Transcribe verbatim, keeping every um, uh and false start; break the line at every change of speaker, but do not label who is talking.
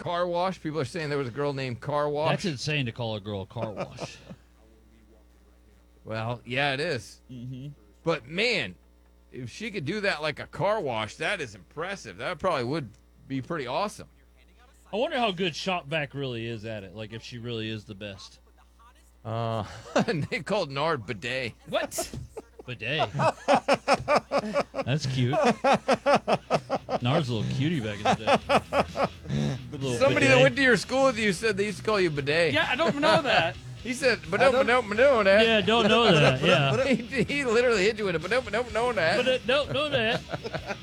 Car Wash. People are saying there was a girl named Car Wash.
That's insane to call a girl a car wash.
Well, yeah, it is.
Mm-hmm.
But, man, if she could do that like a car wash, that is impressive. That probably would be pretty awesome.
I wonder how good Shopvac really is at it. Like, if she really is the best.
Uh, they called Nard Bidet.
What?
Bidet. That's cute. Nard's a little cutie back in the day. Little
Somebody
bidet.
that went to your school with you said they used to call you Bidet.
Yeah, I don't know that.
He said, but no, but no, but no, that.
Yeah, don't know that. Yeah.
he, he literally hit you with it, but no, but no, no, that.
But uh, don't know that.